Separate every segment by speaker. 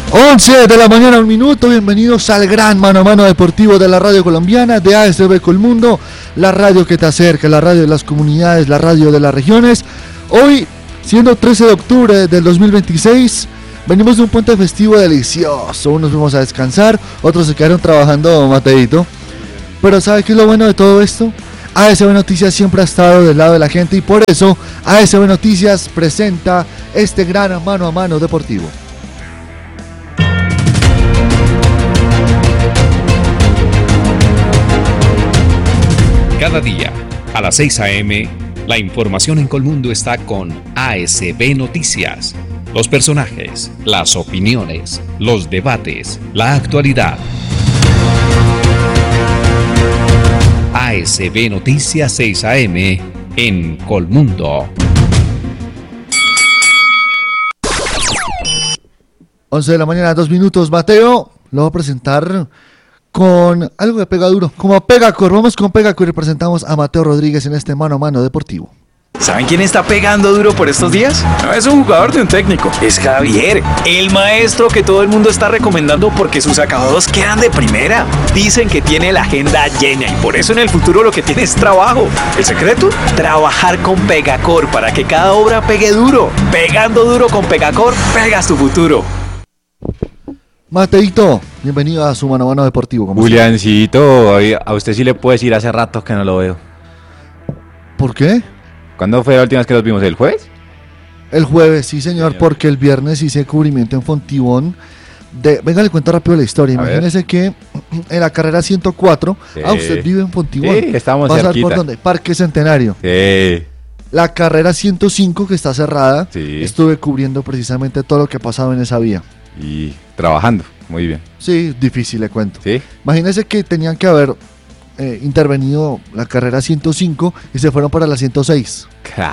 Speaker 1: 11 de la mañana, 1 minuto. Bienvenidos al gran mano a mano deportivo de la radio colombiana, de ASB Colmundo, la radio que te acerca, la radio de las comunidades, la radio de las regiones. Hoy, siendo 13 de octubre del 2026, venimos de un puente festivo delicioso. Unos fuimos a descansar, otros se quedaron trabajando, Mateito. Pero ¿sabe qué es lo bueno de todo esto? ASB Noticias siempre ha estado del lado de la gente y por eso ASB Noticias presenta este gran mano a mano deportivo.
Speaker 2: Cada día, a las 6 a.m., la información en Colmundo está con ASB Noticias. Los personajes, las opiniones, los debates, la actualidad. ASB Noticias 6 a.m. en Colmundo.
Speaker 1: 11 de la mañana, 2 minutos. Mateo, lo voy a presentar con algo que pega duro, como Pegacor. Vamos con Pegacor y presentamos a Mateo Rodríguez en este mano a mano deportivo.
Speaker 3: ¿Saben quién está pegando duro por estos días? No es un jugador de un técnico, es Javier, el maestro que todo el mundo está recomendando porque sus acabados quedan de primera. Dicen que tiene la agenda llena y por eso en el futuro lo que tiene es trabajo. ¿El secreto? Trabajar con Pegacor para que cada obra pegue duro. Pegando duro con Pegacor, pegas tu futuro.
Speaker 1: Mateito, bienvenido a su mano a mano deportivo.
Speaker 4: Juliancito, a usted sí le puedo decir hace rato que no lo veo.
Speaker 1: ¿Por qué?
Speaker 4: ¿Cuándo fue la última vez que nos vimos? ¿El jueves?
Speaker 1: El jueves, sí señor, porque el viernes hice cubrimiento en Fontibón. Venga, le cuento rápido la historia. Imagínese que en la carrera 104, usted vive en Fontibón.
Speaker 4: Sí, estamos
Speaker 1: cerquita.
Speaker 4: cerquita.
Speaker 1: ¿Por dónde? Parque Centenario.
Speaker 4: Sí.
Speaker 1: La carrera 105 que está cerrada,
Speaker 4: sí.
Speaker 1: Estuve cubriendo precisamente todo lo que ha pasado en esa vía.
Speaker 4: Y trabajando, muy bien.
Speaker 1: Sí, difícil, le cuento.
Speaker 4: Sí.
Speaker 1: Imagínese que tenían que haber intervenido la carrera 105 y se fueron para la 106.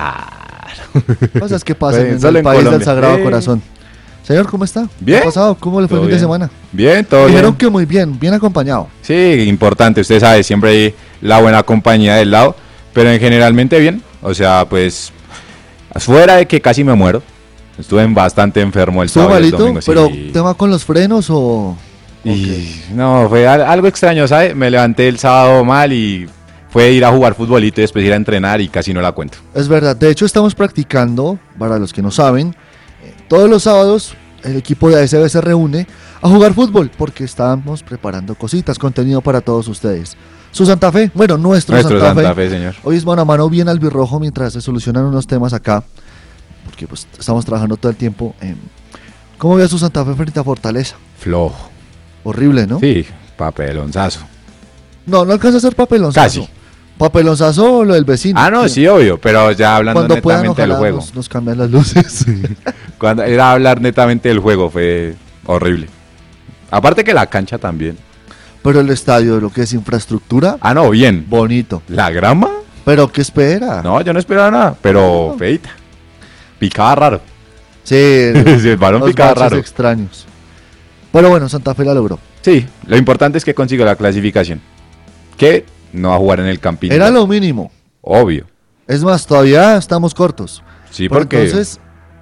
Speaker 4: Claro.
Speaker 1: Cosas que pasan
Speaker 4: Pues,
Speaker 1: en el país
Speaker 4: Colombia.
Speaker 1: del Sagrado Corazón. Señor, ¿cómo está?
Speaker 4: Bien.
Speaker 1: ¿Qué ha pasado? ¿Cómo le fue el fin de semana?
Speaker 4: Bien, todo
Speaker 1: Dijeron
Speaker 4: bien.
Speaker 1: que muy bien, bien acompañado.
Speaker 4: Sí, importante, usted sabe, siempre hay la buena compañía del lado, pero en generalmente bien. O sea, pues, fuera de que casi me muero, estuve bastante enfermo el sábado y el
Speaker 1: malito?
Speaker 4: domingo.
Speaker 1: ¿Pero
Speaker 4: sí.
Speaker 1: tema con los frenos o...?
Speaker 4: Y no, fue algo extraño, ¿sabes? Me levanté el sábado mal y fue ir a jugar futbolito y después ir a entrenar y casi no la cuento.
Speaker 1: Es verdad, de hecho estamos practicando, para los que no saben, todos los sábados el equipo de ASB se reúne a jugar fútbol porque estamos preparando cositas, contenido para todos ustedes. Su Santa Fe, bueno, nuestro
Speaker 4: Santa Fe, señor.
Speaker 1: Hoy es mano a mano bien albirrojo mientras se solucionan unos temas acá, porque pues estamos trabajando todo el tiempo. ¿Cómo ve a su Santa Fe frente a Fortaleza?
Speaker 4: Flojo.
Speaker 1: Horrible, ¿no?
Speaker 4: Sí, papelonzazo.
Speaker 1: No alcanza a ser papelonzazo.
Speaker 4: Casi.
Speaker 1: ¿Papelonzazo o lo del vecino?
Speaker 4: Ah, no, sí, obvio, pero ya hablando
Speaker 1: Cuando puedan,
Speaker 4: netamente del juego.
Speaker 1: nos cambian las luces.
Speaker 4: Cuando era hablar netamente del juego fue horrible. Aparte que la cancha también.
Speaker 1: Pero el estadio, lo que es infraestructura,
Speaker 4: Ah, no, bien.
Speaker 1: bonito.
Speaker 4: ¿La grama?
Speaker 1: ¿Pero qué espera?
Speaker 4: No, yo no esperaba nada, pero feita. Picaba raro.
Speaker 1: Sí,
Speaker 4: Sí, el balón
Speaker 1: los
Speaker 4: picaba
Speaker 1: baches
Speaker 4: raro.
Speaker 1: extraños. Pero bueno, Santa Fe la logró.
Speaker 4: Sí, lo importante es que consiga la clasificación. Que no va a jugar en el Campín.
Speaker 1: Era lo mínimo.
Speaker 4: Obvio.
Speaker 1: Es más, todavía estamos cortos.
Speaker 4: Sí,
Speaker 1: Pero
Speaker 4: porque
Speaker 1: entonces,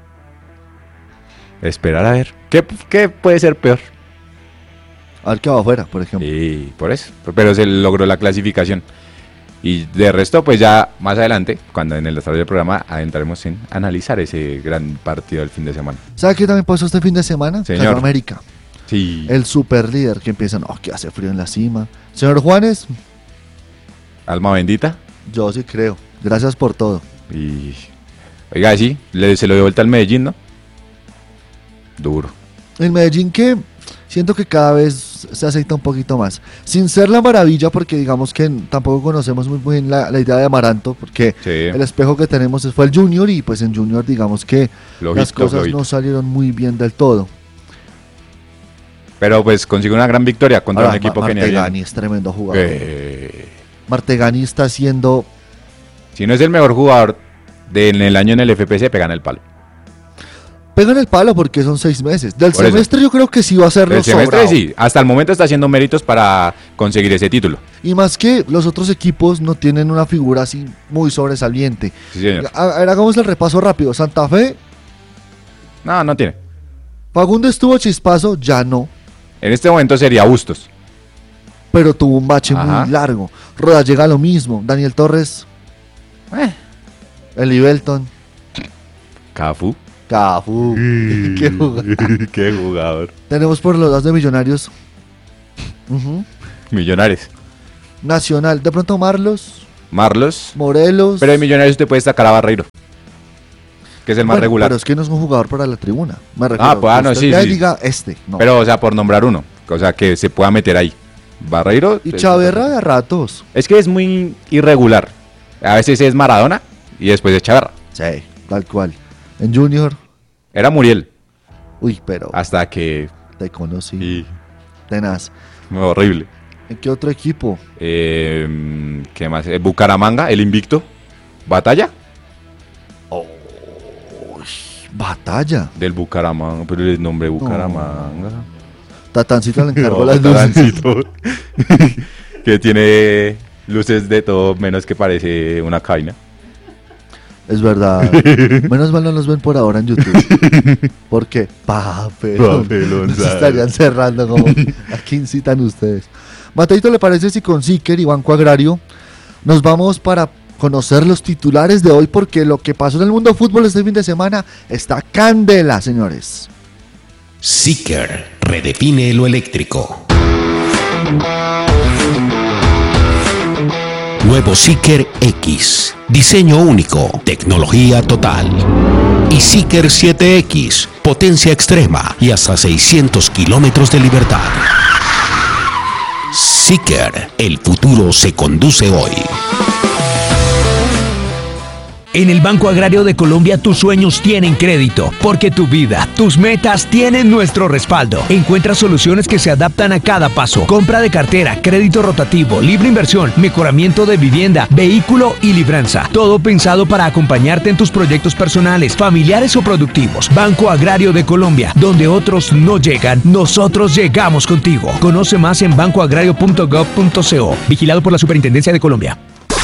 Speaker 4: esperar a ver. ¿Qué puede ser peor?
Speaker 1: a ver qué va afuera, por ejemplo.
Speaker 4: Y por eso. Pero se logró la clasificación. Y de resto, pues ya más adelante, cuando en el desarrollo del programa, adentraremos en analizar ese gran partido del fin de semana.
Speaker 1: ¿Sabe qué también pasó este fin de semana?
Speaker 4: Señor.
Speaker 1: Ganó América.
Speaker 4: Sí.
Speaker 1: El super líder que empieza, no, que hace frío en la cima. Señor Juanes,
Speaker 4: Alma bendita.
Speaker 1: yo sí creo. Gracias por todo.
Speaker 4: Y oiga, sí, se lo dio vuelta al Medellín, ¿no? Duro.
Speaker 1: El Medellín que siento que cada vez se aceita un poquito más. Sin ser la maravilla, porque digamos que tampoco conocemos muy bien la idea de Amaranto, porque
Speaker 4: Sí.
Speaker 1: el espejo que tenemos fue el Junior y pues en Junior digamos que
Speaker 4: Flojito,
Speaker 1: las cosas
Speaker 4: flojito.
Speaker 1: no salieron muy bien del todo.
Speaker 4: Pero pues consiguió una gran victoria contra
Speaker 1: Ahora,
Speaker 4: un equipo que ni había.
Speaker 1: Martegani es tremendo jugador.
Speaker 4: Eh,
Speaker 1: Martegani está haciendo...
Speaker 4: si no es el mejor jugador en el año en el FPC, pegan el palo.
Speaker 1: Pegan el palo porque son 6 meses. Del
Speaker 4: Por eso.
Speaker 1: semestre yo creo que sí va a ser
Speaker 4: El
Speaker 1: lo
Speaker 4: semestre
Speaker 1: sobrado.
Speaker 4: sí, hasta el momento está haciendo méritos para conseguir ese título.
Speaker 1: Y más que los otros equipos no tienen una figura así muy sobresaliente.
Speaker 4: Sí, señor.
Speaker 1: A ver, hagamos el repaso rápido. Santa Fe,
Speaker 4: No tiene.
Speaker 1: Fagundo estuvo chispazo, ya no.
Speaker 4: En este momento sería Bustos.
Speaker 1: Pero tuvo un bache
Speaker 4: Ajá.
Speaker 1: muy largo. Roda llega a lo mismo. Daniel Torres. Eli Belton.
Speaker 4: Cafú.
Speaker 1: Cafú. Qué jugador.
Speaker 4: Qué jugador.
Speaker 1: Tenemos por los dos de Millonarios. Ujú.
Speaker 4: Millonarios.
Speaker 1: Nacional. De pronto
Speaker 4: Marlos.
Speaker 1: Morelos.
Speaker 4: Pero de Millonarios usted puede destacar a Barreiro, que es el más
Speaker 1: Bueno,
Speaker 4: regular.
Speaker 1: Pero es que no es un jugador para la tribuna. Me refiero,
Speaker 4: Ah, pues,
Speaker 1: que
Speaker 4: no,
Speaker 1: usted
Speaker 4: sí,
Speaker 1: ya
Speaker 4: sí.
Speaker 1: diga no.
Speaker 4: Pero, o sea, por nombrar uno. O sea, que se pueda meter ahí. Barreiro.
Speaker 1: Y Chaverra de a ratos.
Speaker 4: Es que es muy irregular. A veces es Maradona y después es Chaverra.
Speaker 1: Sí, tal cual. En Junior.
Speaker 4: Era Muriel.
Speaker 1: Uy, pero
Speaker 4: Hasta que...
Speaker 1: te conocí.
Speaker 4: Y...
Speaker 1: Tenaz.
Speaker 4: horrible.
Speaker 1: ¿En qué otro equipo?
Speaker 4: ¿Qué más? Bucaramanga, el invicto. Batalla
Speaker 1: Batalla.
Speaker 4: del Bucaramanga. Pero el nombre Bucaramanga.
Speaker 1: Tatancito le encargó
Speaker 4: No,
Speaker 1: las luces.
Speaker 4: Tarancito. Que tiene luces de todo menos que parece una caina.
Speaker 1: Es verdad. Menos mal no nos ven por ahora en YouTube. Porque papelón. Nos
Speaker 4: ¿sabes?
Speaker 1: estarían cerrando como a quién incitan ustedes. Mateito, ¿le parece si con Siker y Banco Agrario nos vamos para conocer los titulares de hoy? Porque lo que pasó en el mundo fútbol este fin de semana está candela, señores.
Speaker 5: Siker redefine lo eléctrico. Nuevo Siker X. Diseño único, tecnología total. Y Siker 7X, potencia extrema y hasta 600 kilómetros de libertad. Siker, el futuro se conduce hoy.
Speaker 6: En el Banco Agrario de Colombia tus sueños tienen crédito, porque tu vida, tus metas tienen nuestro respaldo. Encuentra soluciones que se adaptan a cada paso. Compra de cartera, crédito rotativo, libre inversión, mejoramiento de vivienda, vehículo y libranza. Todo pensado para acompañarte en tus proyectos personales, familiares o productivos. Banco Agrario de Colombia, donde otros no llegan, nosotros llegamos contigo. Conoce más en bancoagrario.gov.co. Vigilado por la Superintendencia de Colombia.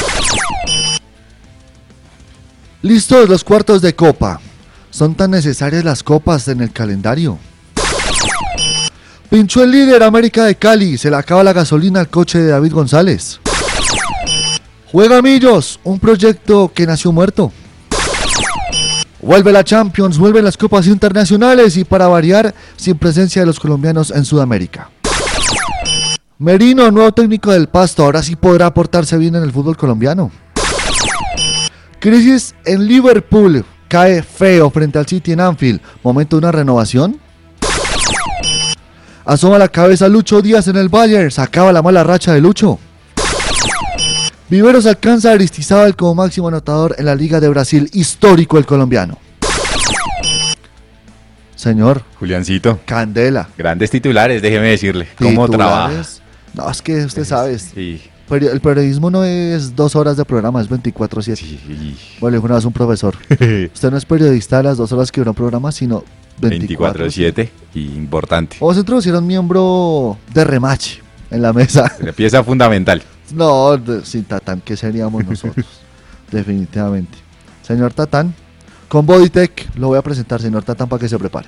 Speaker 1: Listos los cuartos de copa. ¿Son tan necesarias las copas en el calendario? Pinchó el líder América de Cali. Se le acaba la gasolina al coche de David González. Juega Millos, un proyecto que nació muerto. Vuelve la Champions, vuelven las copas internacionales y para variar, sin presencia de los colombianos en Sudamérica. Merino, nuevo técnico del Pasto, ahora sí podrá aportarse bien en el fútbol colombiano. Crisis en Liverpool, cae feo frente al City en Anfield, momento de una renovación. Asoma la cabeza Lucho Díaz en el Bayern, se acaba la mala racha de Lucho. Viveros alcanza a Aristizábal como máximo anotador en la Liga de Brasil, histórico el colombiano. Señor,
Speaker 4: Juliancito.
Speaker 1: candela.
Speaker 4: Grandes titulares, déjeme decirle. ¿Cómo trabaja?
Speaker 1: Titulares. No, es que usted sabe,
Speaker 4: Sí.
Speaker 1: el periodismo no es 2 horas de programa, es 24/7.
Speaker 4: Sí.
Speaker 1: Bueno, dijo una vez un profesor, usted no es periodista de las 2 horas que dura un programa, sino 24/7.
Speaker 4: 24/7. Importante.
Speaker 1: Vamos a introducir a un miembro de rematch en la mesa.
Speaker 4: La pieza fundamental.
Speaker 1: No, sin Tatán, ¿qué seríamos nosotros? Definitivamente. Señor Tatán, con Bodytech lo voy a presentar, señor Tatán, para que se prepare.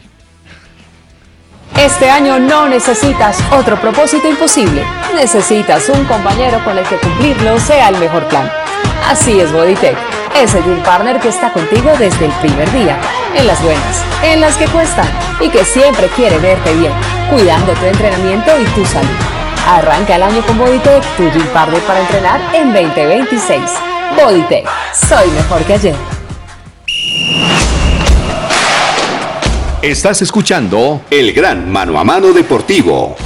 Speaker 7: Este año no necesitas otro propósito imposible. Necesitas un compañero con el que cumplirlo sea el mejor plan. Así es Bodytech, ese Gym Partner que está contigo desde el primer día. En las buenas, en las que cuestan y que siempre quiere verte bien, cuidando tu entrenamiento y tu salud. Arranca el año con Bodytech, tu Gym Partner para entrenar en 2026. Bodytech, soy mejor que ayer.
Speaker 5: Estás escuchando el gran mano a mano deportivo.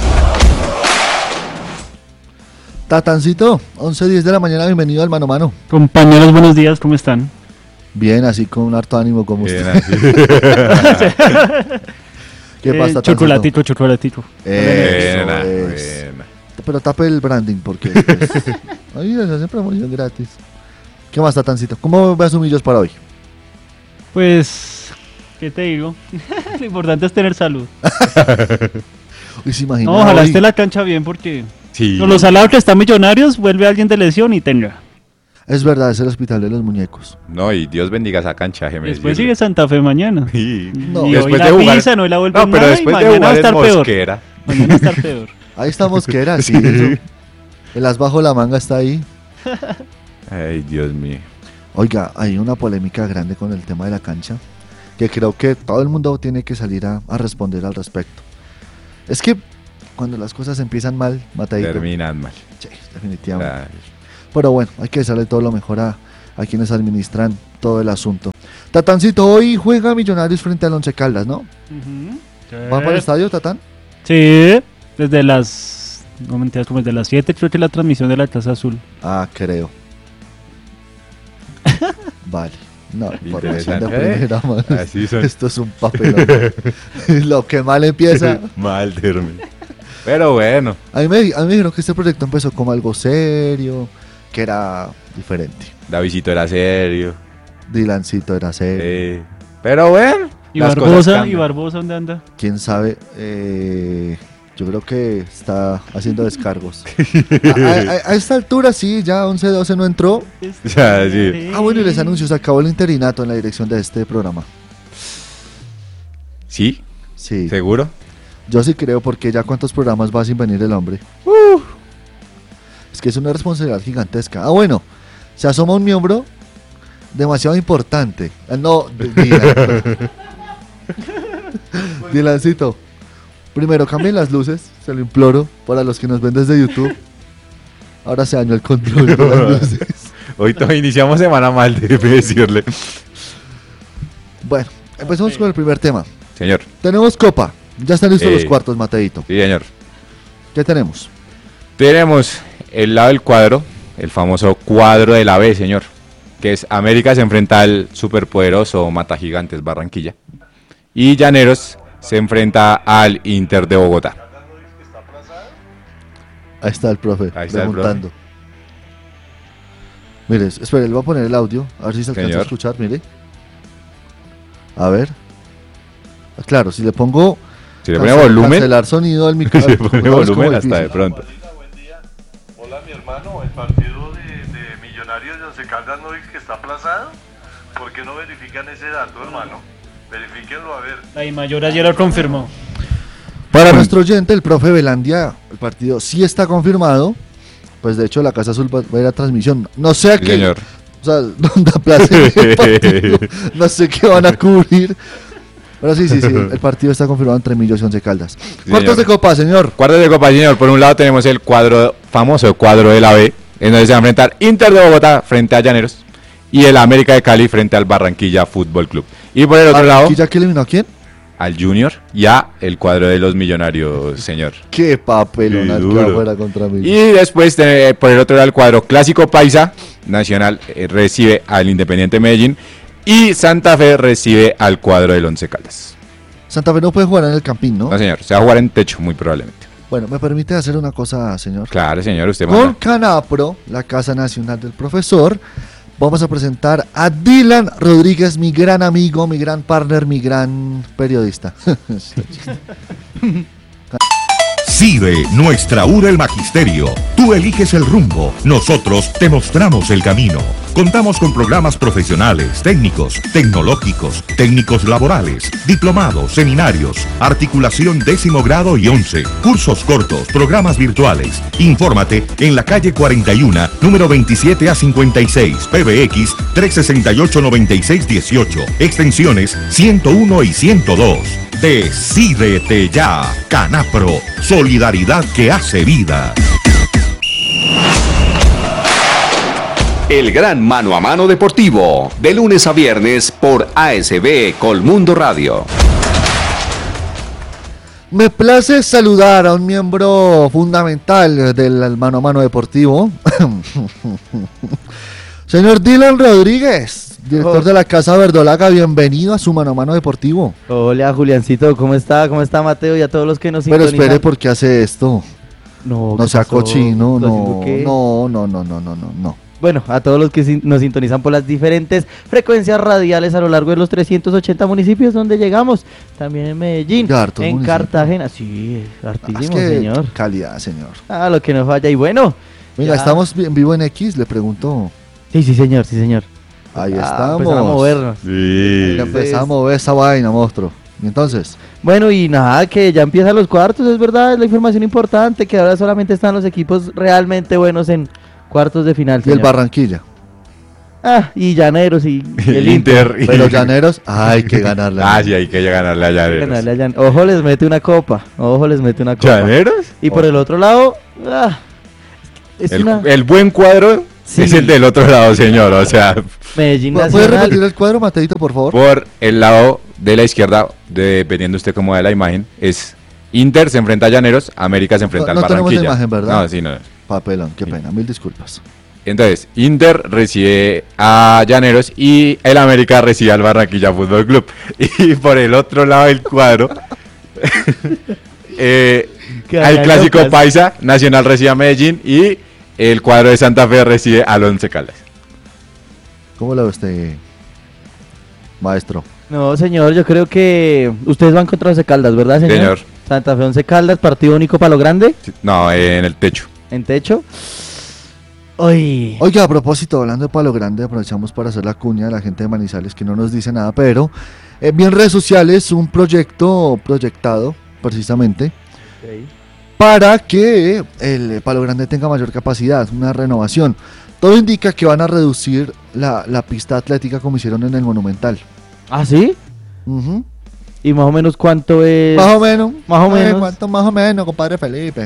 Speaker 1: Tatancito, 11:10 de la mañana, bienvenido al Mano a Mano.
Speaker 8: Compañeros, buenos días, ¿cómo están?
Speaker 1: Bien, así con un harto ánimo como
Speaker 4: Bien,
Speaker 1: usted.
Speaker 4: así.
Speaker 1: ¿Qué pasa, Tatancito?
Speaker 8: Chocolatito.
Speaker 1: Eso
Speaker 4: Buena,
Speaker 1: es.
Speaker 4: buena.
Speaker 1: Pero tape el branding porque pues, ahí les hacen promoción gratis. ¿Qué más, Tatancito? ¿Cómo ves a Millos para hoy?
Speaker 8: Pues, ¿qué te digo? Lo importante es tener salud.
Speaker 1: Uy, se imagina.
Speaker 8: No, ojalá
Speaker 1: hoy.
Speaker 8: esté la cancha bien porque
Speaker 4: Sí.
Speaker 8: con los salados que están Millonarios, vuelve alguien de lesión y tenga.
Speaker 1: Es verdad, es el hospital de los muñecos.
Speaker 4: No, y Dios bendiga esa cancha, déjeme
Speaker 8: Después
Speaker 4: decirle.
Speaker 8: sigue Santa Fe mañana.
Speaker 4: Y,
Speaker 1: No.
Speaker 8: Y
Speaker 4: después
Speaker 8: hoy
Speaker 4: de
Speaker 8: la
Speaker 4: jugar.
Speaker 8: pisa, no la vuelven
Speaker 4: No, pero
Speaker 8: nada,
Speaker 4: después
Speaker 8: y
Speaker 4: de
Speaker 8: mañana va a
Speaker 4: jugar
Speaker 8: estar
Speaker 4: en
Speaker 8: peor.
Speaker 4: Mosquera.
Speaker 8: Mañana va a estar peor.
Speaker 1: Ahí está Mosquera, sí. Eso. El as bajo la manga está ahí.
Speaker 4: Ay, Dios mío.
Speaker 1: Oiga, hay una polémica grande con el tema de la cancha, que creo que todo el mundo tiene que salir a responder al respecto. Es que cuando las cosas empiezan mal, Matadito,
Speaker 4: Terminan mal.
Speaker 1: sí, definitivamente.
Speaker 4: Claro.
Speaker 1: Pero bueno, hay que desearle todo lo mejor a quienes administran todo el asunto. Tatancito, hoy juega Millonarios frente al Once Caldas, ¿no? ¿Va para el estadio, Tatán?
Speaker 8: Sí, desde las... No mentiras, como desde las 7 creo que es la transmisión de la Taza Azul.
Speaker 1: Ah, creo. Vale. No, información de
Speaker 4: Interesante.
Speaker 1: primera mano.
Speaker 4: Así son.
Speaker 1: Esto es un papelón. Lo que mal empieza.
Speaker 4: Mal termina. Pero bueno.
Speaker 1: A mí me dijeron que este proyecto empezó como algo serio, que era diferente.
Speaker 4: Davidcito era serio.
Speaker 1: Dylancito era serio.
Speaker 4: Pero bueno.
Speaker 8: ¿Y
Speaker 4: las cosas
Speaker 8: Barbosa?
Speaker 4: cambian.
Speaker 8: ¿Y Barbosa dónde anda?
Speaker 1: ¿Quién sabe? Yo creo que está haciendo descargos. A esta altura sí, ya 11-12 no entró.
Speaker 4: Ya, sí.
Speaker 1: Ah, bueno, y les anuncio, se acabó el interinato en la dirección de este programa.
Speaker 4: ¿Sí?
Speaker 1: Sí.
Speaker 4: ¿Seguro?
Speaker 1: Yo sí creo, porque ya cuántos programas va sin venir el hombre. Es que es una responsabilidad gigantesca. Ah, bueno, se asoma un miembro demasiado importante. No, Dylancito. Primero, cambien las luces, se lo imploro, para los que nos ven desde YouTube. Ahora se dañó el control de las luces.
Speaker 4: Hoy iniciamos semana mal, debe decirle.
Speaker 1: Bueno, empezamos con el primer tema.
Speaker 4: Señor.
Speaker 1: Tenemos Copa. Ya están listos los cuartos, Mateito.
Speaker 4: Sí, señor.
Speaker 1: ¿Qué tenemos?
Speaker 4: Tenemos el lado del cuadro, el famoso cuadro de la B, señor. Que es América se enfrenta al superpoderoso Mata Gigantes Barranquilla. Y Llaneros se enfrenta al Inter de Bogotá.
Speaker 1: Ahí está el profe,
Speaker 4: Ahí está el
Speaker 1: preguntando. Mire, espere, él va a poner el audio, a ver si se alcanza
Speaker 4: Señor.
Speaker 1: a escuchar, mire. A ver. Ah, claro, si le pongo...
Speaker 4: Si le pone volumen,
Speaker 1: Cancelar sonido del
Speaker 4: si
Speaker 1: micrófono.
Speaker 4: le pone volumen hasta de pronto.
Speaker 9: Hola, mi hermano, el partido de Millonarios de Once Caldas no es que está aplazado. ¿Por qué no verifican ese dato, hermano? Verifíquenlo a ver.
Speaker 8: La I Mayor ayer lo confirmó.
Speaker 1: Para nuestro oyente, el profe Velandia, el partido sí está confirmado. Pues de hecho la Casa Azul va a ir a transmisión. No sé a
Speaker 4: Sí,
Speaker 1: qué...
Speaker 4: señor.
Speaker 1: O sea, ¿dónde aplacen el partido? No sé qué van a cubrir. Pero sí, el partido está confirmado entre Millos y Once Caldas.
Speaker 4: Sí,
Speaker 1: Cuartos
Speaker 4: señor.
Speaker 1: de Copa, señor.
Speaker 4: Cuartos de Copa, señor. Por un lado tenemos el cuadro, famoso cuadro de la B, en donde se va a enfrentar Inter de Bogotá frente a Llaneros y el América de Cali frente al Barranquilla Fútbol Club. Y por el otro lado,
Speaker 1: ¿Barranquilla que eliminó a quién?
Speaker 4: al Junior y a el cuadro de los Millonarios, señor.
Speaker 1: Qué papelón
Speaker 4: Qué
Speaker 1: al que
Speaker 4: duro.
Speaker 1: afuera contra Millos.
Speaker 4: Y después, por el otro lado, el cuadro Clásico Paisa Nacional recibe al Independiente Medellín y Santa Fe recibe al cuadro del Once Caldas.
Speaker 1: Santa Fe no puede jugar en el Campín, ¿no?
Speaker 4: No, señor, se va a jugar en techo muy probablemente.
Speaker 1: Bueno, ¿me permite hacer una cosa, señor?
Speaker 4: Claro, señor, usted
Speaker 1: Con
Speaker 4: manda.
Speaker 1: Canapro, la Casa Nacional del Profesor, vamos a presentar a Dylan Rodríguez, mi gran amigo, mi gran partner, mi gran periodista.
Speaker 10: CIDE, nuestra URA el Magisterio. Tú eliges el rumbo, nosotros te mostramos el camino. Contamos con programas profesionales, técnicos, tecnológicos, técnicos laborales, diplomados, seminarios, articulación 10º grado y 11, cursos cortos, programas virtuales. Infórmate en la calle 41, número 27 a 56, PBX 368-9618, extensiones 101 y 102. Decídete ya, Canapro, solidaridad que hace vida.
Speaker 2: El gran mano a mano deportivo, de lunes a viernes por ASB Colmundo Radio.
Speaker 1: Me place saludar a un miembro fundamental del mano a mano deportivo. Señor Dylan Rodríguez, director de la Casa Verdolaga, bienvenido a su mano a mano deportivo.
Speaker 11: Hola Juliancito, ¿cómo está? ¿Cómo está Mateo y a todos los que nos
Speaker 1: Pero
Speaker 11: sintonizan?
Speaker 1: espere, ¿por qué hace esto?
Speaker 11: No,
Speaker 1: No
Speaker 11: ¿qué
Speaker 1: sea
Speaker 11: pasó?
Speaker 1: cochino,
Speaker 11: ¿Haciendo qué?
Speaker 1: no.
Speaker 11: Bueno, a todos los que nos sintonizan por las diferentes frecuencias radiales a lo largo de los 380 municipios donde llegamos, también en Medellín,
Speaker 1: Ya, hartos
Speaker 11: en
Speaker 1: municipios.
Speaker 11: Cartagena, sí, hartísimo,
Speaker 1: Es que
Speaker 11: señor.
Speaker 1: calidad, señor.
Speaker 11: Ah, lo que nos falla y bueno.
Speaker 1: Venga,
Speaker 11: ya.
Speaker 1: estamos en vivo en X, le pregunto.
Speaker 11: Sí, señor.
Speaker 1: Ahí estamos.
Speaker 11: Empezamos a movernos.
Speaker 4: Sí.
Speaker 1: Ya empezamos a mover esa vaina, monstruo. Y entonces,
Speaker 11: Bueno, y nada, que ya empiezan los cuartos, es verdad, es la información importante, que ahora solamente están los equipos realmente buenos en cuartos de final.
Speaker 1: y el
Speaker 11: señor.
Speaker 1: Barranquilla.
Speaker 11: Y Llaneros y
Speaker 4: El Inter.
Speaker 1: Pero Llaneros, hay que ganarle.
Speaker 4: Sí, hay que ganarle a Llaneros.
Speaker 11: Ganarle a Ojo, les mete una copa.
Speaker 4: ¿Llaneros?
Speaker 11: Y por el otro lado, es una
Speaker 4: El buen cuadro
Speaker 11: Sí.
Speaker 4: es el del otro lado, señor. O sea,
Speaker 11: Medellín
Speaker 1: ¿Puedes
Speaker 11: Nacional.
Speaker 1: repetir el cuadro, Mateito, por favor?
Speaker 4: por el lado de la izquierda, dependiendo usted cómo ve la imagen, es Inter se enfrenta a Llaneros, América se enfrenta
Speaker 1: No
Speaker 4: al
Speaker 1: tenemos
Speaker 4: Barranquilla.
Speaker 1: la imagen, ¿verdad?
Speaker 4: No, sí, no.
Speaker 1: Papelón, qué pena, mil disculpas.
Speaker 4: Entonces, Inter recibe a Llaneros y el América recibe al Barranquilla Fútbol Club. Y por el otro lado del cuadro, al Clásico Paisa, Nacional recibe a Medellín y el cuadro de Santa Fe recibe al Once Caldas.
Speaker 1: ¿Cómo lo ve usted, maestro?
Speaker 11: No, señor, yo creo que ustedes van contra Once Caldas, ¿verdad, señor?
Speaker 4: Señor.
Speaker 11: Santa Fe Once Caldas, partido único para lo grande,
Speaker 4: No, en el techo.
Speaker 11: en techo. Uy.
Speaker 1: Oiga, a propósito, hablando de Palo Grande, aprovechamos para hacer la cuña de la gente de Manizales que no nos dice nada, pero vi en redes sociales un proyectado precisamente para que el Palo Grande tenga mayor capacidad, una renovación. Todo indica que van a reducir la pista atlética como hicieron en el Monumental.
Speaker 11: ¿Ah, sí?
Speaker 1: Ujú.
Speaker 11: ¿Y más o menos cuánto es?
Speaker 1: Más o menos.
Speaker 11: Más o menos.
Speaker 1: ¿Cuánto más o menos, compadre Felipe?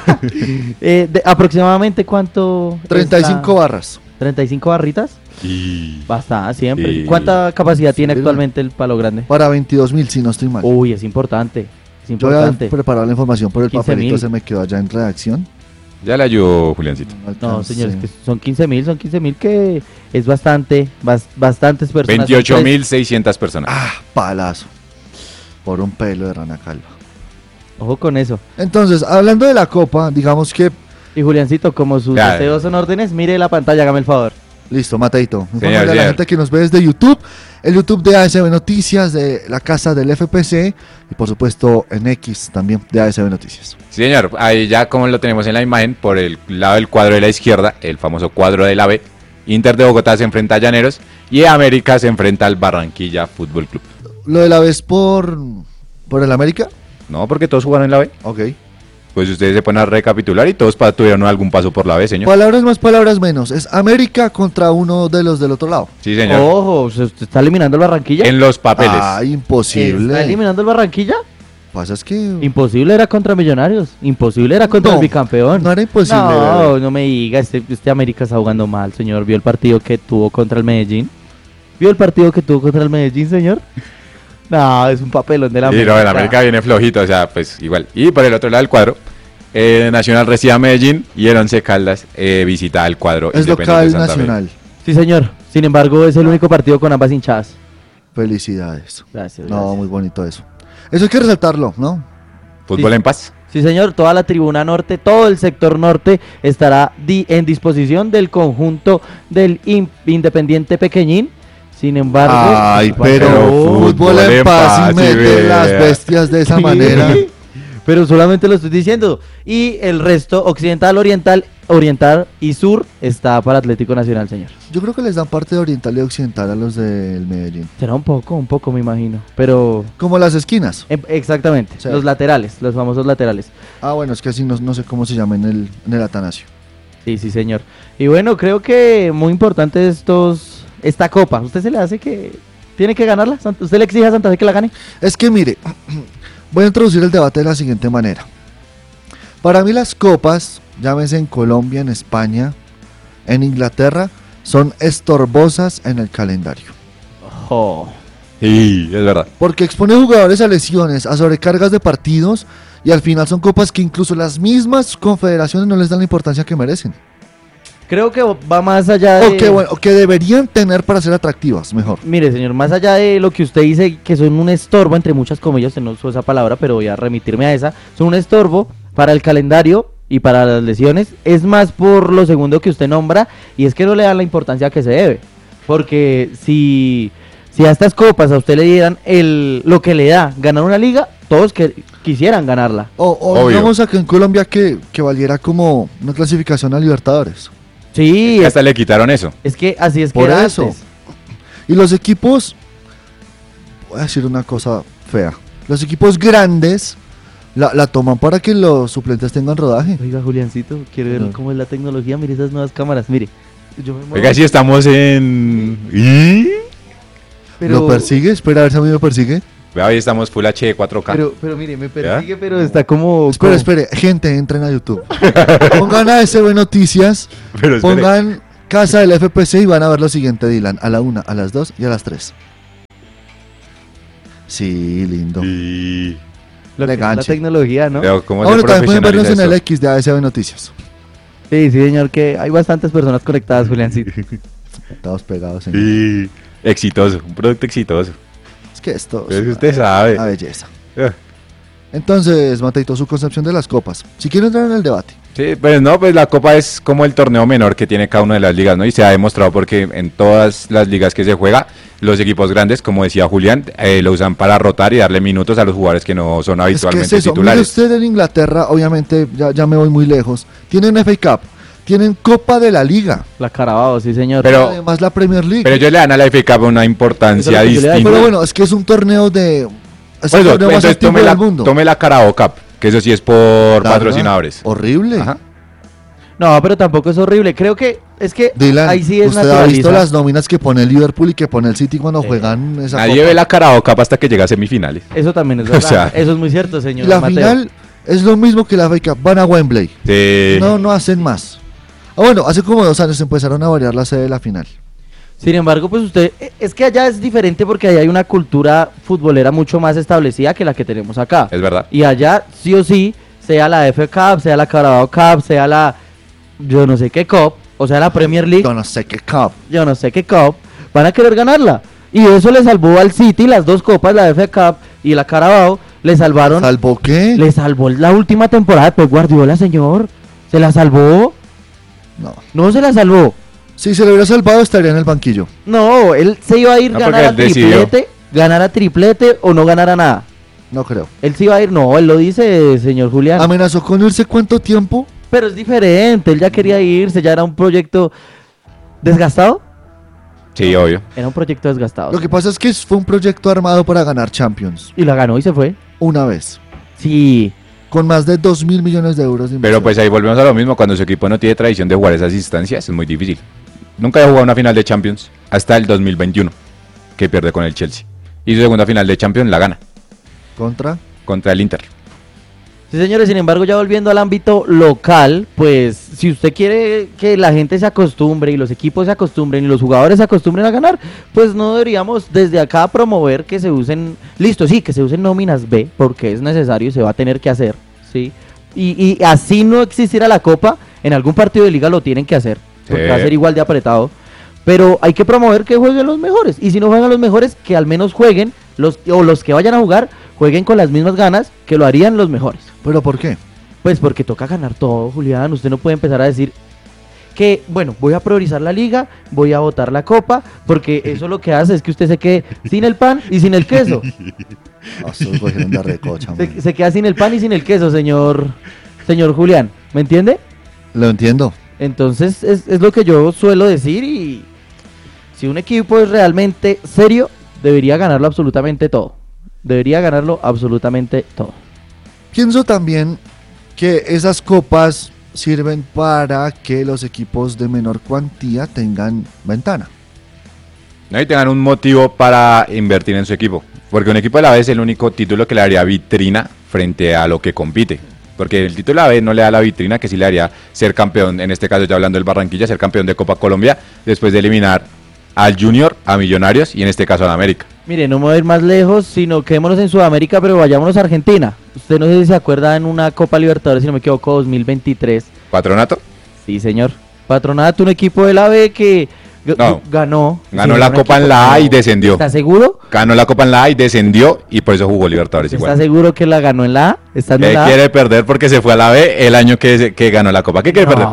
Speaker 11: Aproximadamente cuánto.
Speaker 1: 35 barras.
Speaker 11: 35 barritas.
Speaker 4: Y...
Speaker 11: Basta, siempre.
Speaker 4: Sí.
Speaker 11: ¿Cuánta capacidad tiene
Speaker 1: Sí,
Speaker 11: actualmente el Palo Grande?
Speaker 1: Para 22.000, si no estoy mal.
Speaker 11: Uy, es importante. Es
Speaker 1: Yo había
Speaker 11: importante.
Speaker 1: preparado la información, pero el
Speaker 11: 15.000.
Speaker 1: papelito se me quedó allá en redacción.
Speaker 4: Ya le ayudó Juliancito.
Speaker 11: No,
Speaker 1: alcancé.
Speaker 11: señores, que son 15.000 que es bastante, bastantes personas.
Speaker 4: 28.600 personas.
Speaker 1: Palazo. Por un pelo de rana calva.
Speaker 11: Ojo con eso.
Speaker 1: Entonces, hablando de la copa, digamos que...
Speaker 11: Y Juliancito, como sus
Speaker 4: Ya,
Speaker 11: deseos son órdenes, mire la pantalla, hágame el favor.
Speaker 1: Listo, Mateito.
Speaker 4: Señor,
Speaker 1: Informarle a la
Speaker 4: señor.
Speaker 1: gente que nos ve desde YouTube. El YouTube de ASB Noticias, de la casa del FPC. Y por supuesto en X también de ASB Noticias.
Speaker 4: Sí, señor. Ahí ya como lo tenemos en la imagen, por el lado del cuadro de la izquierda, el famoso cuadro de la B, Inter de Bogotá se enfrenta a Llaneros y América se enfrenta al Barranquilla Fútbol Club.
Speaker 1: ¿Lo de la vez por el América?
Speaker 4: No, porque todos jugaron en la B.
Speaker 1: Ok.
Speaker 4: Pues ustedes se ponen a recapitular y todos tuvieron algún paso por la B, señor.
Speaker 1: Palabras más, palabras menos. Es América contra uno de los del otro lado.
Speaker 4: Sí, señor.
Speaker 11: Ojo, ¿se está eliminando el Barranquilla?
Speaker 4: En los papeles.
Speaker 1: Imposible.
Speaker 11: ¿Está eliminando el Barranquilla?
Speaker 1: Pasa es que...
Speaker 11: Imposible era contra Millonarios. Imposible era contra
Speaker 1: No,
Speaker 11: el bicampeón.
Speaker 1: no era imposible,
Speaker 11: No,
Speaker 1: bebé.
Speaker 11: no me diga, este América está jugando mal, señor. ¿Vio el partido que tuvo contra el Medellín? ¿Vio el partido que tuvo contra el Medellín, señor? No, es un papelón de la
Speaker 4: Sí, no, el América viene flojito, o sea, pues igual. Y por el otro lado del cuadro, Nacional recibe a Medellín y el Once Caldas visita al cuadro
Speaker 1: Es
Speaker 4: Independiente
Speaker 1: local
Speaker 4: Santa Fe.
Speaker 1: nacional.
Speaker 11: Sí, señor. Sin embargo, es el único partido con ambas hinchadas.
Speaker 1: Felicidades.
Speaker 11: Gracias.
Speaker 1: No,
Speaker 11: gracias.
Speaker 1: muy bonito eso. Eso hay que resaltarlo, ¿no?
Speaker 4: Fútbol
Speaker 11: Sí.
Speaker 4: en paz.
Speaker 11: Sí, señor, toda la tribuna norte, todo el sector norte estará en disposición del conjunto del Independiente Pequeñín. Sin embargo,
Speaker 1: Ay, pero fútbol en paz y mete las bestias de esa manera.
Speaker 11: Pero solamente lo estoy diciendo. Y el resto, occidental, oriental y sur, está para Atlético Nacional, señor.
Speaker 1: Yo creo que les dan parte de oriental y occidental a los del Medellín.
Speaker 11: Será un poco, me imagino. Pero
Speaker 1: Como las esquinas.
Speaker 11: exactamente,
Speaker 1: Sí.
Speaker 11: los laterales, los famosos laterales.
Speaker 1: Ah, bueno, es que así no sé cómo se llama en el Atanasio.
Speaker 11: Sí, señor. Y bueno, creo que muy importante esta copa. ¿Usted se le hace que tiene que ganarla? ¿Usted le exige a Santa Fe que la gane?
Speaker 1: Es que mire, voy a introducir el debate de la siguiente manera. Para mí las copas, llámese en Colombia, en España, en Inglaterra, son estorbosas en el calendario.
Speaker 4: Sí, es verdad.
Speaker 1: Porque expone jugadores a lesiones, a sobrecargas de partidos y al final son copas que incluso las mismas confederaciones no les dan la importancia que merecen.
Speaker 11: Creo que va más allá de...
Speaker 1: O que deberían tener para ser atractivas, mejor.
Speaker 11: Mire, señor, más allá de lo que usted dice, que son un estorbo, entre muchas comillas, usted no usó esa palabra, pero voy a remitirme a esa, son un estorbo para el calendario y para las lesiones, es más por lo segundo que usted nombra, y es que no le dan la importancia que se debe. Porque si a estas copas a usted le dieran lo que le da ganar una liga, todos quisieran ganarla.
Speaker 1: O digamos acá en Colombia que valiera como una clasificación a Libertadores.
Speaker 11: Sí.
Speaker 4: Hasta le quitaron eso.
Speaker 11: Es que así es que
Speaker 1: Por
Speaker 11: era
Speaker 1: eso.
Speaker 11: antes.
Speaker 1: Y los equipos, voy a decir una cosa fea, los equipos grandes la toman para que los suplentes tengan rodaje.
Speaker 11: Oiga, Juliancito, quiere ver cómo es la tecnología. Mire esas nuevas cámaras, mire. Yo me muevo.
Speaker 4: Oiga, si estamos en... ¿Y?
Speaker 11: Pero-
Speaker 1: ¿Lo persigue? Espera a ver si a mí me persigue.
Speaker 4: Vea, hoy estamos Full HD 4K.
Speaker 11: Pero mire, me persigue, pero está como...
Speaker 1: Espere, gente, entren a YouTube. Pongan ASB Noticias,
Speaker 4: Pero espere.
Speaker 1: pongan Casa del FPC y van a ver lo siguiente, Dylan, a la 1, a las 2 y a las 3. Sí, lindo.
Speaker 4: Y...
Speaker 11: Lo que es la
Speaker 1: Enganche.
Speaker 11: tecnología, ¿no?
Speaker 4: Veo cómo
Speaker 1: Bueno,
Speaker 4: se
Speaker 1: también pueden vernos en
Speaker 4: profesionaliza
Speaker 1: el X de ASB Noticias.
Speaker 11: Sí, señor, que hay bastantes personas conectadas, Juliancito.
Speaker 1: Estamos pegados
Speaker 4: esto.
Speaker 1: en...
Speaker 4: Y... Exitoso, un producto exitoso.
Speaker 1: Es que esto
Speaker 4: Es que usted sabe.
Speaker 1: una belleza.
Speaker 4: Ah.
Speaker 1: Entonces, Mateito, su concepción de las copas. Si quiero entrar en el debate.
Speaker 4: Sí, pues no, pues la Copa es como el torneo menor que tiene cada una de las ligas, ¿no? Y se ha demostrado porque en todas las ligas que se juega, los equipos grandes, como decía Julián, lo usan para rotar y darle minutos a los jugadores que no son
Speaker 1: Es que
Speaker 4: habitualmente
Speaker 1: es eso. Mire
Speaker 4: titulares.
Speaker 1: usted en Inglaterra, obviamente, ya me voy muy lejos. Tienen FA Cup, tienen Copa de la Liga.
Speaker 11: La Carabao, sí, señor.
Speaker 4: Pero-
Speaker 1: Además, la Premier League.
Speaker 4: Pero ellos le dan a la FA Cup una importancia
Speaker 11: Eso es lo que yo le
Speaker 4: distinta.
Speaker 1: Pero bueno, es que es un torneo de... Es
Speaker 4: Por
Speaker 1: el
Speaker 4: eso,
Speaker 1: torneo más
Speaker 4: entonces
Speaker 1: antiguo del mundo.
Speaker 4: tome la Carabao Cup, que eso sí es por
Speaker 1: ¿Verdad?
Speaker 4: patrocinadores.
Speaker 1: Horrible.
Speaker 4: Ajá.
Speaker 11: No, pero tampoco es horrible. Creo que es que
Speaker 1: Dylan,
Speaker 11: ahí sí es
Speaker 1: ¿usted ha
Speaker 11: naturalizar.
Speaker 1: visto las nóminas que pone el Liverpool y que pone el City cuando juegan esa
Speaker 4: Nadie
Speaker 1: copa?
Speaker 4: ve la Carabao Cup hasta que llega a semifinales.
Speaker 11: Eso también es
Speaker 4: O
Speaker 11: verdad.
Speaker 4: sea-
Speaker 11: Eso es muy cierto, señor
Speaker 1: La
Speaker 11: Mateo.
Speaker 1: final es lo mismo que la FA Cup. Van a Wembley.
Speaker 4: Sí.
Speaker 1: No hacen más. Bueno, hace como 2 años empezaron a variar la sede de la final.
Speaker 11: Sin embargo, pues usted, es que allá es diferente porque allá hay una cultura futbolera mucho más establecida que la que tenemos acá.
Speaker 4: Es verdad.
Speaker 11: Y allá, sí o sí, sea la FA Cup, sea la Carabao Cup, sea la yo no sé qué Cup, o sea la Premier League,
Speaker 1: Yo no sé qué Cup.
Speaker 11: yo no sé qué Cup, van a querer ganarla. Y eso le salvó al City las dos copas, la FA Cup y la Carabao, le salvaron,
Speaker 1: ¿Salvo qué?
Speaker 11: le salvó la última temporada de Pep Guardiola, señor. ¿Se la salvó?
Speaker 1: No.
Speaker 11: No se la salvó.
Speaker 1: Si se le hubiera salvado, estaría en el banquillo.
Speaker 11: No, él se iba a ir
Speaker 4: No,
Speaker 11: ganar a
Speaker 4: porque él decidió.
Speaker 11: triplete o no ganara nada.
Speaker 1: No creo.
Speaker 11: Él se iba a ir, no, él lo dice, señor Julián.
Speaker 1: ¿Amenazó con irse cuánto tiempo?
Speaker 11: Pero es diferente, él ya quería irse, ya era un proyecto desgastado.
Speaker 4: Sí, obvio.
Speaker 11: Era un proyecto desgastado.
Speaker 1: Lo que pasa es que fue un proyecto armado para ganar Champions.
Speaker 11: Y la ganó y se fue.
Speaker 1: Una vez.
Speaker 11: Sí.
Speaker 1: Con más de 2.000 millones de euros de
Speaker 4: Pero
Speaker 1: inversión.
Speaker 4: pues ahí volvemos a lo mismo, cuando su equipo no tiene tradición de jugar esas instancias, es muy difícil. Nunca había jugado una final de Champions hasta el 2021, que pierde con el Chelsea. Y su segunda final de Champions la gana, contra el Inter.
Speaker 11: Sí, señores, sin embargo, ya volviendo al ámbito local, pues si usted quiere que la gente se acostumbre y los equipos se acostumbren y los jugadores se acostumbren a ganar, pues no deberíamos desde acá promover que se usen, listo, sí, que se usen nóminas B, porque es necesario y se va a tener que hacer, ¿sí? Y así no existiera la Copa, en algún partido de liga lo tienen que hacer, porque
Speaker 4: Sí.
Speaker 11: va a ser igual de apretado, pero hay que promover que jueguen los mejores, y si no juegan los mejores, que al menos jueguen, los que vayan a jugar, jueguen con las mismas ganas que lo harían los mejores.
Speaker 1: ¿Pero por qué?
Speaker 11: Pues porque toca ganar todo, Julián. Usted no puede empezar a decir que, bueno, voy a priorizar la liga, voy a votar la copa, porque eso lo que hace es que usted se quede sin el pan y sin el queso.
Speaker 1: Esos cogieron de recocha, man.
Speaker 11: Se queda sin el pan y sin el queso, señor Julián. ¿Me entiende?
Speaker 1: Lo entiendo.
Speaker 11: Entonces es lo que yo suelo decir y si un equipo es realmente serio, debería ganarlo absolutamente todo. Debería ganarlo absolutamente todo.
Speaker 1: Pienso también que esas copas sirven para que los equipos de menor cuantía tengan ventana.
Speaker 4: ¿No? Y tengan un motivo para invertir en su equipo. Porque un equipo de la B es el único título que le daría vitrina frente a lo que compite. Porque el título de la B no le da la vitrina que sí le daría ser campeón, en este caso ya hablando del Barranquilla, ser campeón de Copa Colombia, después de eliminar al Junior, a Millonarios y en este caso a América.
Speaker 11: Mire, no me voy a ir más lejos, sino quedémonos en Sudamérica, pero vayámonos a Argentina. Usted no sé si se acuerda en una Copa Libertadores, si no me equivoco, 2023.
Speaker 4: ¿Patronato?
Speaker 11: Sí, señor. Patronato, un equipo de la B que
Speaker 4: No.
Speaker 11: ganó.
Speaker 4: Ganó
Speaker 11: Sí,
Speaker 4: la
Speaker 11: un
Speaker 4: Copa en
Speaker 11: equipo
Speaker 4: la A
Speaker 11: que
Speaker 4: y
Speaker 11: ganó.
Speaker 4: descendió.
Speaker 11: ¿Está seguro?
Speaker 4: Ganó la Copa en la A y descendió y por eso jugó Libertadores
Speaker 11: ¿Está
Speaker 4: igual.
Speaker 11: seguro que la ganó en la A? ¿Estando en
Speaker 4: ¿Qué
Speaker 11: la A?
Speaker 4: quiere perder porque se fue a la B el año que ganó la Copa? ¿Qué quiere perder?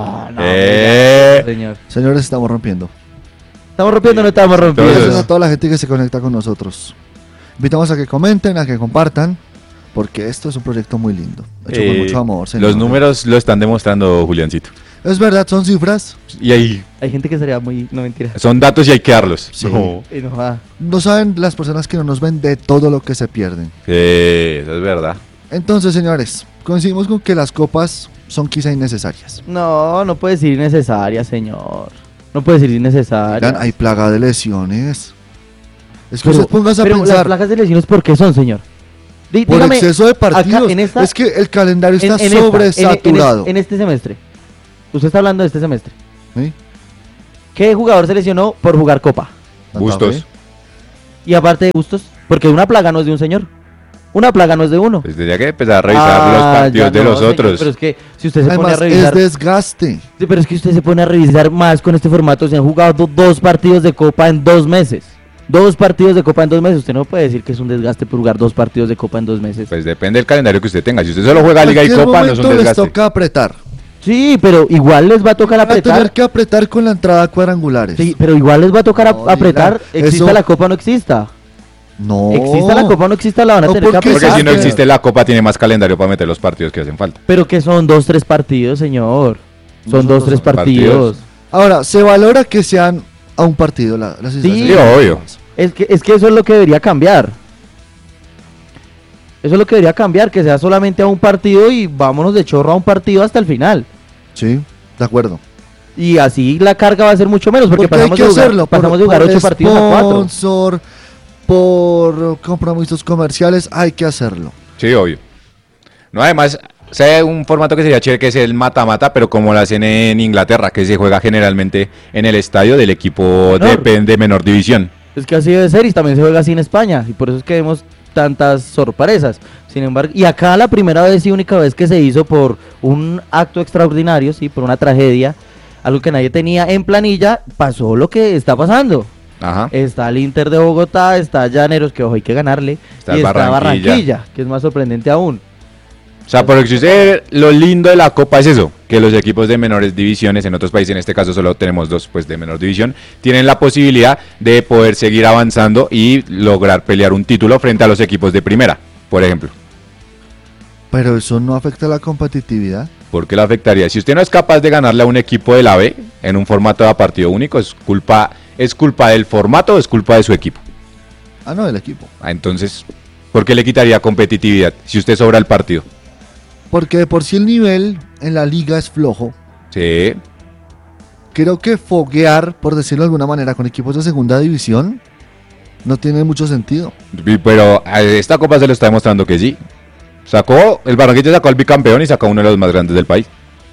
Speaker 11: Señor.
Speaker 1: Señores, estamos rompiendo.
Speaker 11: ¿Estamos rompiendo o no estamos rompiendo?
Speaker 1: Gracias a toda la gente que se conecta con nosotros. Invitamos a que comenten, a que compartan, porque esto es un proyecto muy lindo. Hecho con mucho amor, señor.
Speaker 4: Los números lo están demostrando, Juliancito.
Speaker 1: Es verdad, son cifras.
Speaker 4: Y ahí
Speaker 11: Hay gente que sería muy... No, mentira.
Speaker 4: son datos y hay que darlos.
Speaker 1: Sí.
Speaker 4: No.
Speaker 11: Y no joda.
Speaker 1: No saben las personas que no nos ven de todo lo que se pierden.
Speaker 4: Sí, eso es verdad.
Speaker 1: Entonces, señores, coincidimos con que las copas son quizá innecesarias.
Speaker 11: No, no puede ser innecesaria, señor. No puede ser innecesaria.
Speaker 1: Oigan, hay plaga de lesiones. Es que
Speaker 11: Pero-
Speaker 1: usted póngase a
Speaker 11: pero las
Speaker 1: pensar,
Speaker 11: placas de lesiones, ¿por qué son, señor?
Speaker 1: por
Speaker 11: Dígame,
Speaker 1: exceso de partidos.
Speaker 11: acá, en esta-
Speaker 1: Es que el calendario está
Speaker 11: en esta,
Speaker 1: sobresaturado.
Speaker 11: en este semestre. Usted está hablando de este semestre.
Speaker 1: ¿Sí?
Speaker 11: ¿Qué jugador se lesionó por jugar Copa?
Speaker 1: Santa
Speaker 4: Bustos.
Speaker 1: Fe.
Speaker 11: Y aparte de Bustos, porque una plaga no es de un señor. Una plaga no es de uno.
Speaker 4: Pues tendría que empezar a revisar los partidos
Speaker 11: ya
Speaker 4: de
Speaker 11: no,
Speaker 4: los
Speaker 11: señor,
Speaker 4: otros.
Speaker 11: pero es que si usted se pone a
Speaker 1: Además,
Speaker 11: revisar...
Speaker 1: es desgaste.
Speaker 11: Sí, pero es que usted se pone a revisar más con este formato. Se han jugado 2 partidos de Copa en 2 meses. 2 partidos de Copa en 2 meses. Usted no puede decir que es un desgaste por jugar 2 partidos de Copa en 2 meses.
Speaker 4: Pues depende del calendario que usted tenga. Si usted solo juega Liga y
Speaker 1: En cualquier
Speaker 4: Copa, no es un
Speaker 1: momento les
Speaker 4: desgaste.
Speaker 1: toca apretar.
Speaker 11: Sí, pero igual les va a tocar
Speaker 1: Van a tener
Speaker 11: apretar.
Speaker 1: que apretar con la entrada a cuadrangulares.
Speaker 11: Sí, pero igual les va a tocar
Speaker 1: No,
Speaker 11: apretar.
Speaker 1: Dylan,
Speaker 11: Exista
Speaker 1: eso-
Speaker 11: la Copa o no exista.
Speaker 1: No.
Speaker 11: Exista la Copa o no exista, la van a
Speaker 1: No,
Speaker 11: tener que
Speaker 1: porque
Speaker 4: Porque
Speaker 11: apretar.
Speaker 4: si no
Speaker 1: que-
Speaker 4: existe la Copa, tiene más calendario para meter los partidos que hacen falta.
Speaker 11: Pero que son 2, 3 partidos, señor. Son 2, 3 partidos.
Speaker 1: Ahora, se valora que sean a un partido las
Speaker 11: Sí,
Speaker 4: Sí, obvio.
Speaker 11: Es que eso es lo que debería cambiar. Eso es lo que debería cambiar, que sea solamente a un partido y vámonos de chorro a un partido hasta el final.
Speaker 1: Sí, de acuerdo.
Speaker 11: Y así la carga va a ser mucho menos, porque
Speaker 1: Porque hay
Speaker 11: pasamos,
Speaker 1: que
Speaker 11: de jugar,
Speaker 1: hacerlo.
Speaker 11: pasamos de jugar 8 partidos a 4.
Speaker 1: Sponsor, por compromisos comerciales, hay que hacerlo.
Speaker 4: Sí, obvio. No, además, sé un formato que sería chévere, que es el mata-mata, pero como lo hacen en Inglaterra, que se juega generalmente en el estadio del equipo de menor división.
Speaker 11: Es que así debe ser y también se juega así en España. Y por eso es que vemos tantas sorpresas. Sin embargo, y acá la primera vez y única vez que se hizo por un acto extraordinario, sí, por una tragedia, algo que nadie tenía en planilla, pasó lo que está pasando.
Speaker 4: Ajá.
Speaker 11: Está el Inter de Bogotá, está Llaneros, que ojo, hay que ganarle,
Speaker 4: Está
Speaker 11: y
Speaker 4: el
Speaker 11: está
Speaker 4: Barranquilla.
Speaker 11: Barranquilla, que es más sorprendente aún.
Speaker 4: O sea, por usted, lo lindo de la Copa es eso, que los equipos de menores divisiones, en otros países, en este caso solo tenemos 2 pues, de menor división, tienen la posibilidad de poder seguir avanzando y lograr pelear un título frente a los equipos de primera, por ejemplo.
Speaker 1: Pero eso no afecta a la competitividad.
Speaker 4: ¿Por qué lo afectaría? Si usted no es capaz de ganarle a un equipo de la B en un formato de partido único, ¿es culpa del formato o es culpa de su equipo?
Speaker 1: Ah, no, del equipo.
Speaker 4: Entonces, ¿por qué le quitaría competitividad si usted sobra el partido?
Speaker 1: Porque de por sí el nivel en la liga es flojo.
Speaker 4: Sí.
Speaker 1: Creo que foguear, por decirlo de alguna manera, con equipos de segunda división no tiene mucho sentido.
Speaker 4: Pero a esta Copa se lo está demostrando que sí. El Barranquilla sacó al bicampeón y sacó a uno de los más grandes del país,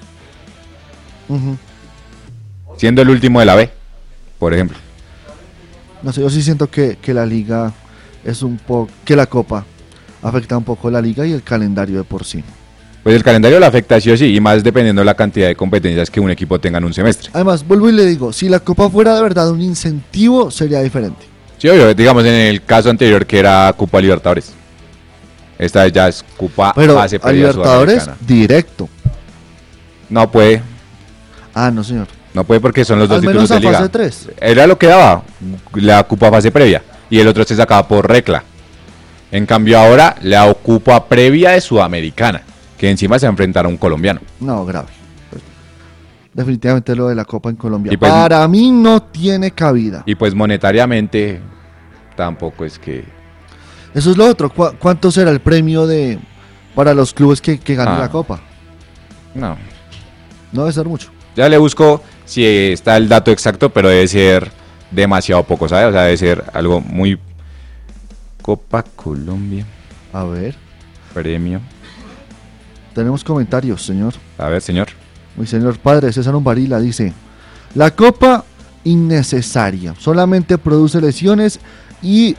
Speaker 1: Ujú.
Speaker 4: siendo el último de la B, por ejemplo.
Speaker 1: No sé, yo sí siento que la liga es un poco, que la copa afecta un poco la liga y el calendario de por sí.
Speaker 4: Pues el calendario le afecta sí o sí, y más dependiendo de la cantidad de competencias que un equipo tenga en un semestre.
Speaker 1: Además, vuelvo y le digo, si la copa fuera de verdad un incentivo, sería diferente.
Speaker 4: Sí, obvio, digamos en el caso anterior que era Copa Libertadores. Esta ya es Copa
Speaker 1: Pero
Speaker 4: fase
Speaker 1: a
Speaker 4: previa
Speaker 1: Libertadores,
Speaker 4: sudamericana.
Speaker 1: directo.
Speaker 4: No puede,
Speaker 1: Ah, no, señor.
Speaker 4: no puede porque son los dos
Speaker 1: Al
Speaker 4: títulos
Speaker 1: menos
Speaker 4: de
Speaker 1: a
Speaker 4: liga.
Speaker 1: fase 3.
Speaker 4: Era lo que daba la Copa fase previa y el otro se sacaba por regla. En cambio ahora la Copa previa de Sudamericana, que encima se enfrentaron a un colombiano.
Speaker 1: No, grave. Definitivamente lo de la copa en Colombia.
Speaker 4: Y pues-
Speaker 1: Para mí no tiene cabida.
Speaker 4: Y pues monetariamente tampoco es que...
Speaker 1: Eso es lo otro. ¿Cuánto será el premio para los clubes que ganen
Speaker 4: Ah.
Speaker 1: la copa?
Speaker 4: No.
Speaker 1: No debe ser mucho.
Speaker 4: Ya le busco si está el dato exacto, pero debe ser demasiado poco, ¿sabes? O sea, debe ser algo muy... Copa Colombia,
Speaker 1: A ver,
Speaker 4: premio.
Speaker 1: tenemos comentarios, señor.
Speaker 4: A ver, señor.
Speaker 1: Mi señor padre, César Umbarila, dice: la copa innecesaria, solamente produce lesiones y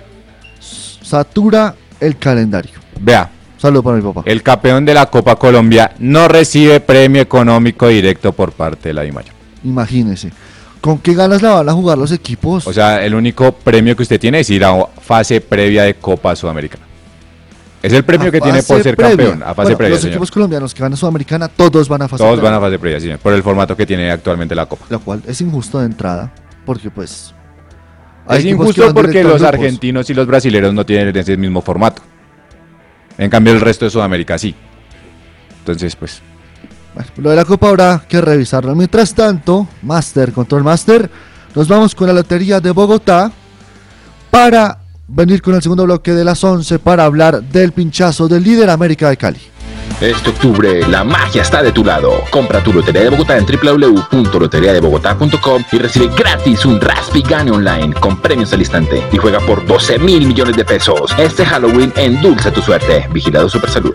Speaker 1: satura el calendario.
Speaker 4: Vea,
Speaker 1: Saludos para mi papá.
Speaker 4: el campeón de la Copa Colombia no recibe premio económico directo por parte de la DIMAYOR.
Speaker 1: Imagínese, ¿con qué ganas la van a jugar los equipos?
Speaker 4: O sea, el único premio que usted tiene es ir a fase previa de Copa Sudamericana. Es el premio
Speaker 1: A
Speaker 4: que tiene por
Speaker 1: fase
Speaker 4: ser
Speaker 1: previa.
Speaker 4: campeón, a fase
Speaker 1: Bueno,
Speaker 4: previa,
Speaker 1: los
Speaker 4: señor.
Speaker 1: equipos colombianos que van a Sudamericana, todos van a fase
Speaker 4: Todos
Speaker 1: previa.
Speaker 4: van a fase previa, señor, por el formato que tiene actualmente la Copa.
Speaker 1: Lo cual es injusto de entrada, porque pues...
Speaker 4: Es
Speaker 1: equipos que
Speaker 4: injusto
Speaker 1: van
Speaker 4: porque
Speaker 1: directo a
Speaker 4: los
Speaker 1: grupos.
Speaker 4: argentinos y los brasileños no tienen ese mismo formato. En cambio, el resto de Sudamérica sí. Entonces, pues,
Speaker 1: Bueno, lo de la Copa habrá que revisarlo. Mientras tanto, Control Master, nos vamos con la Lotería de Bogotá para venir con el segundo bloque de las 11 para hablar del pinchazo del líder América de Cali.
Speaker 12: Este octubre, la magia está de tu lado. Compra tu Lotería de Bogotá en www.loteriadebogotá.com y recibe gratis un Raspi Gane Online con premios al instante y juega por 12 mil millones de pesos. Este Halloween endulza tu suerte. Vigilado Supersalud.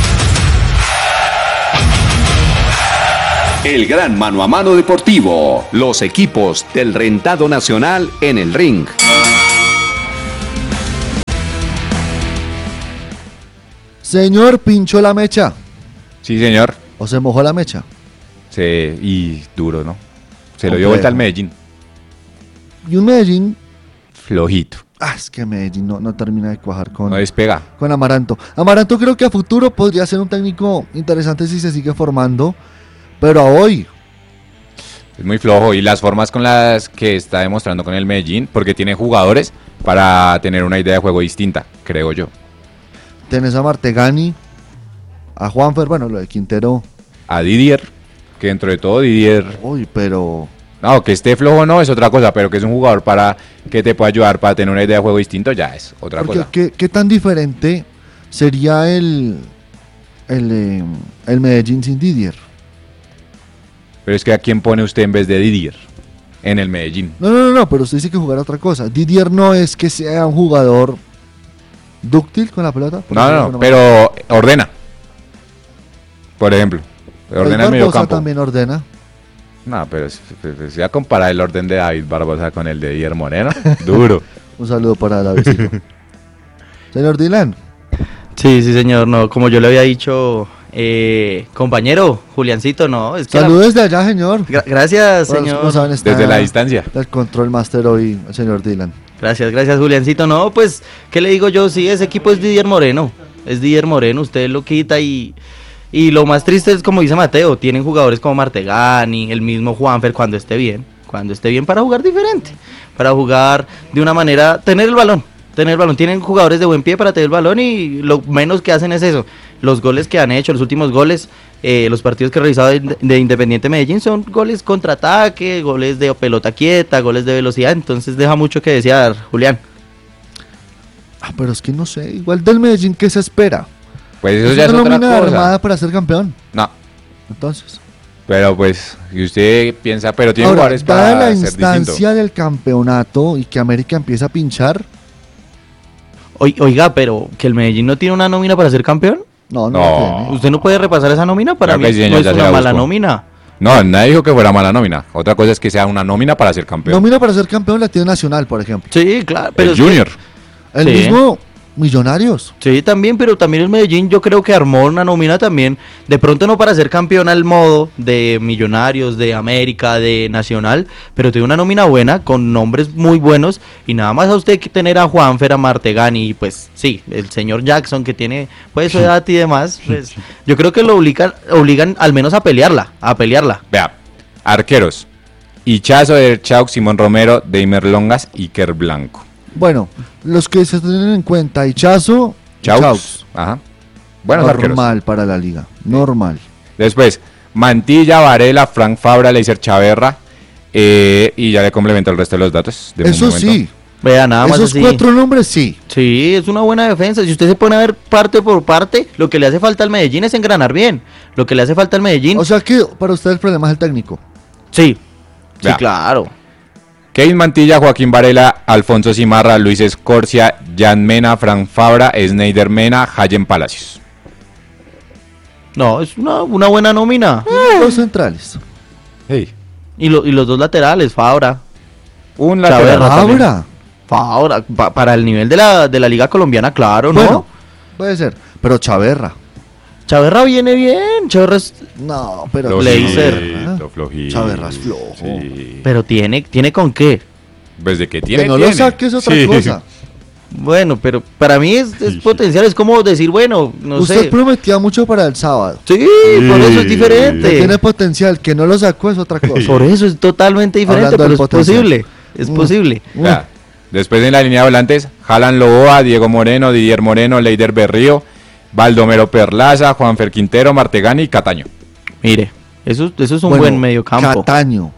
Speaker 2: El gran mano a mano deportivo. Los equipos del rentado nacional en el ring.
Speaker 1: Señor, ¿pinchó la mecha?
Speaker 4: Sí, señor.
Speaker 1: ¿O se mojó la mecha?
Speaker 4: Sí, y duro, ¿no? Se lo dio vuelta al Medellín.
Speaker 1: Y un Medellín...
Speaker 4: flojito.
Speaker 1: Es que Medellín no termina de cuajar con...
Speaker 4: No despega.
Speaker 1: Con Amaranto. Amaranto creo que a futuro podría ser un técnico interesante si se sigue formando, pero a hoy...
Speaker 4: Es muy flojo, y las formas con las que está demostrando con el Medellín, porque tiene jugadores para tener una idea de juego distinta, creo yo.
Speaker 1: Tenés a Martegani, a Juanfer, bueno, lo de Quintero.
Speaker 4: A Didier, que dentro de todo Didier...
Speaker 1: Uy, pero...
Speaker 4: No, que esté flojo no es otra cosa, pero que es un jugador para que te pueda ayudar para tener una idea de juego distinto ya es otra cosa.
Speaker 1: ¿Qué tan diferente sería el Medellín sin Didier?
Speaker 4: Pero es que ¿a quién pone usted en vez de Didier en el Medellín?
Speaker 1: No, pero usted dice que jugar otra cosa. Didier no es que sea un jugador... dúctil con la pelota.
Speaker 4: No, pero ordena. Por ejemplo, ordena el medio campo.
Speaker 1: También ordena.
Speaker 4: No, pero si va a comparar el orden de David Barbosa con el de Didier Moreno, duro.
Speaker 1: Un saludo para David. Señor Dylan.
Speaker 11: Sí, señor, no, como yo le había dicho, compañero, Juliancito, no. Es que
Speaker 1: saludos desde allá, señor.
Speaker 11: Gracias, señor.
Speaker 1: No saben,
Speaker 4: desde la distancia.
Speaker 1: El Control Master hoy, el señor Dylan.
Speaker 11: Gracias, Juliancito. No, pues, ¿qué le digo yo? Sí, ese equipo es Didier Moreno. Usted lo quita y lo más triste es, como dice Mateo, tienen jugadores como Martegani, el mismo Juanfer, cuando esté bien para jugar diferente, para jugar de una manera, tener el balón. Tienen jugadores de buen pie para tener el balón y lo menos que hacen es eso. Los goles que han hecho, los últimos goles, los partidos que he realizado de Independiente Medellín son goles contraataque, goles de pelota quieta, goles de velocidad, entonces deja mucho que desear, Julián.
Speaker 1: Pero es que no sé, igual del Medellín, ¿qué se espera?
Speaker 4: Pues eso ya es otra cosa.
Speaker 1: Armada para ser campeón.
Speaker 4: No.
Speaker 1: Entonces.
Speaker 4: Pero pues, y usted piensa, pero tiene jugadores para
Speaker 1: la
Speaker 4: ser distinto.
Speaker 1: instancia del campeonato y que América empieza a pinchar.
Speaker 11: Oiga, pero que el Medellín no tiene una nómina para ser campeón.
Speaker 1: No.
Speaker 11: ¿Usted no puede repasar esa nómina? Para mí
Speaker 4: sí,
Speaker 11: no es una mala nómina.
Speaker 4: No, nadie dijo que fuera mala nómina. Otra cosa es que sea una nómina para ser campeón.
Speaker 1: Nómina para ser campeón la tiene Nacional, por ejemplo.
Speaker 11: Sí, claro. Pero
Speaker 4: el Junior.
Speaker 1: El mismo Millonarios.
Speaker 11: Sí, también, pero también el Medellín yo creo que armó una nómina también, de pronto no para ser campeón al modo de Millonarios, de América, de Nacional, pero tiene una nómina buena, con nombres muy buenos, y nada más a usted que tener a Juanfer, a Martegani, y pues sí, el señor Jackson que tiene pues su edad y demás, pues yo creo que lo obligan al menos a pelearla.
Speaker 4: Vea, arqueros, Hichazo, Chaux, Simón Romero, Deimer Longas, Iker Blanco.
Speaker 1: Bueno, los que se tienen en cuenta, Hichazo,
Speaker 4: Chaux. Ajá. Buenos arqueros.
Speaker 1: Normal para la liga, normal.
Speaker 4: Después, Mantilla, Varela, Frank Fabra, Leiser Chaverra, y ya le complemento el resto de los datos.
Speaker 1: Eso sí.
Speaker 11: Vea, nada más
Speaker 1: esos
Speaker 11: así.
Speaker 1: 4 nombres sí.
Speaker 11: Sí, es una buena defensa. Si usted se pone a ver parte por parte, lo que le hace falta al Medellín es engranar bien. Lo que le hace falta al Medellín...
Speaker 1: O sea que para usted el problema es el técnico.
Speaker 11: Sí, sí, claro.
Speaker 4: Kevin Mantilla, Joaquín Varela, Alfonso Cimarra, Luis Escorcia, Jan Mena, Frank Fabra, Sneider Mena, Jayen Palacios.
Speaker 11: No, es una buena nómina.
Speaker 1: Los centrales.
Speaker 4: Hey.
Speaker 11: Y los dos laterales, Fabra.
Speaker 4: Un lateral.
Speaker 11: Fabra, para el nivel de la liga colombiana, claro, ¿no?
Speaker 1: Bueno, puede ser, pero Chaverra
Speaker 11: viene bien. Chaverra es...
Speaker 1: No, pero...
Speaker 11: Leiser.
Speaker 1: Chaverra es flojo.
Speaker 4: Sí.
Speaker 11: Pero tiene con qué.
Speaker 4: Pues de que tiene.
Speaker 1: Que no lo saques otra cosa.
Speaker 11: Bueno, pero para mí es potencial, es como decir, bueno, no sé.
Speaker 1: Usted prometía mucho para el sábado.
Speaker 11: Sí, por eso es diferente.
Speaker 1: Que tiene potencial, que no lo sacó es otra cosa.
Speaker 11: Por eso es totalmente diferente, pero es posible. Es posible.
Speaker 4: Después en la línea de volantes, Jalan Loboa, Diego Moreno, Didier Moreno, Leider Berrío, Baldomero Perlaza, Juanfer Quintero, Martegani y Cataño.
Speaker 11: Mire, eso es un
Speaker 1: Bueno,
Speaker 11: buen mediocampo.
Speaker 1: Cataño,